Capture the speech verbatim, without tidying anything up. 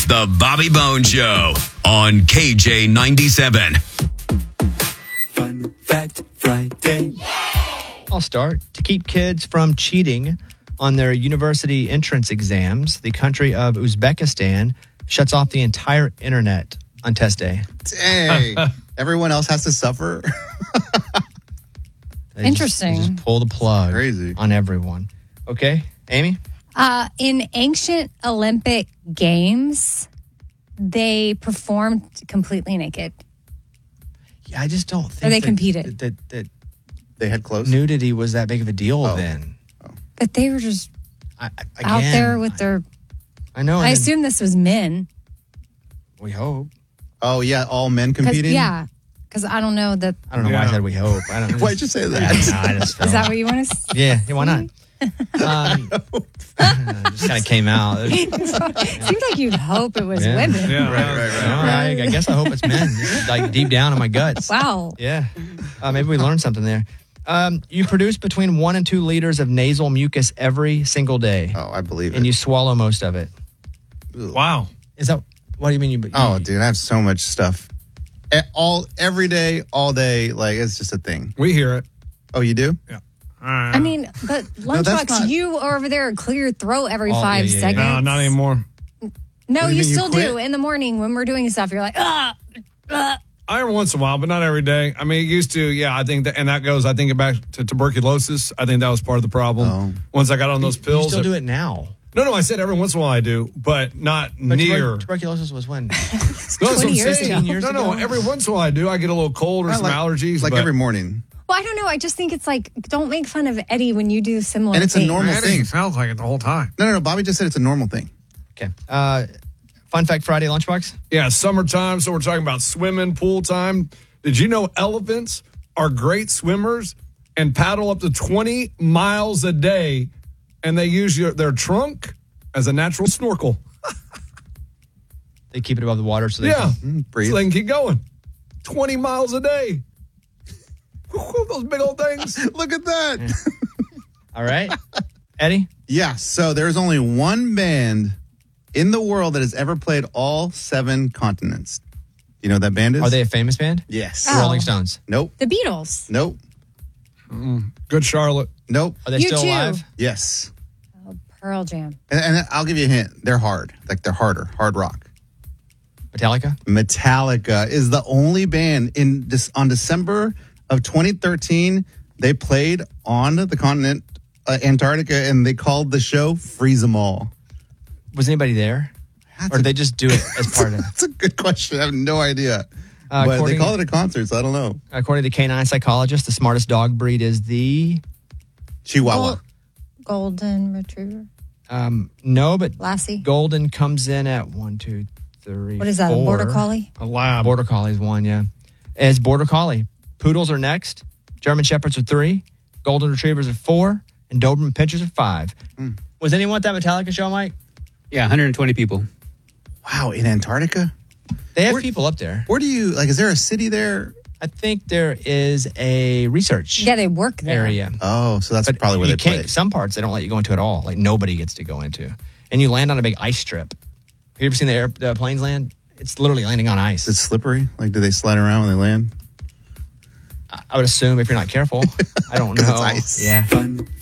The Bobby Bone Show on K J ninety-seven. Fun Fact Friday. I'll start. To keep kids from cheating on their university entrance exams, the country of Uzbekistan shuts off the entire internet on test day. Dang. Everyone else has to suffer? They Interesting. Just, they just pull the plug Crazy. on everyone. Okay, Amy? Uh, in ancient Olympic games, they performed completely naked. Yeah, I just don't think Or they that, competed. That, that, that They had clothes? nudity was that big of a deal Oh. then. But they were just I, I- out again, there with their. I know. and I then assume this was men. we hope. Oh, yeah, all men 'Cause- competing? Yeah. Because I don't know that. I don't know why I Yeah. said we hope. I don't know. Why'd you say that? I, don't know, I just Is felt- that what you want to say? Yeah, yeah, why not? Um, just kind of came out. Seems like you'd hope it was Yeah. women. Yeah, Right, right, right. No, I, I guess I hope it's men. Just like deep down in my guts. Wow. Yeah. Uh, maybe we learned something there. Um, you produce between one and two liters of nasal mucus every single day, Oh, I believe it. and you swallow most of it. Wow. Is that what do you mean? You, Oh, dude, I have so much stuff. E- All every day, all day, like it's just a thing. We hear it. Oh, you do? Yeah. All right. I mean, but that's Lunchbox, not- you are over there clear your throat every Oh, five yeah, yeah, yeah. seconds. no, not anymore. No, do you you, mean, you still do. quit? In the morning when we're doing stuff, you're like, ah, ah. I every once in a while, but not every day. I mean, it used to, yeah, I think that, and that goes, I think, back to tuberculosis. I think that was part of the problem. Oh. Once I got on those you pills. still do it now. No, no, I said every once in a while I do, but not But near. tuber- tuberculosis was when? No, that's what I'm twenty years saying. ago. years no, no, ago? every once in a while I do. I get a little cold or Not some like, allergies. Like but every morning. Well, I don't know. I just think it's like, don't make fun of Eddie when you do similar And it's a things. normal Man, thing. it sounds like it the whole time. No, no, no. Bobby just said it's a normal thing. Okay. Uh, Fun Fact Friday Lunchbox. Yeah, summertime, so we're talking about swimming, pool time. Did you know elephants are great swimmers and paddle up to twenty miles a day, and they use your, their trunk as a natural snorkel? They keep it above the water so they Yeah, can. breathe. so they can keep going. twenty miles a day. Those big old things. Look at that. All right. Eddie? Yeah, so there's only one band in the world that has ever played all seven continents. You know what that band is? Are they a famous band? Yes. Oh. Rolling Stones. Nope. The Beatles. Nope. Good Charlotte. Nope. Are they You still too. alive? Yes. Oh, Pearl Jam. And, and I'll give you a hint. They're hard. Like they're harder. Hard rock. Metallica? Metallica is the only band in this on December of twenty thirteen. They played on the continent uh, Antarctica, and they called the show "Freeze 'Em All." Was anybody there? That's Or did a- they just do it as part of it? That's a good question. I have no idea. Uh, but they according- call it a concert, so I don't know. According to canine psychologist, the smartest dog breed is the Chihuahua. Gold- Golden Retriever. um no, but Lassie. Golden comes in at one, two, three. What is that? A four. Border Collie? A lab. Border Collie is one, yeah. As Border Collie. Poodles are next. German Shepherds are three. Golden Retrievers are four. And Doberman Pinschers are five. Hmm. Was anyone at that Metallica show, Mike? Yeah, one hundred twenty people. Wow, in Antarctica? They have Where- people up there. Where do you like? Is there a city there? I think there is a research Yeah, they work there. area. Oh, so that's But probably where you they can't, play. some parts they don't let you go into at all. Like nobody gets to go into. And you land on a big ice strip. Have you ever seen the, air, the planes land? It's literally landing on ice. Is it slippery? Like, do they slide around when they land? I would assume if you're not careful. I don't know. It's ice. Yeah. Fun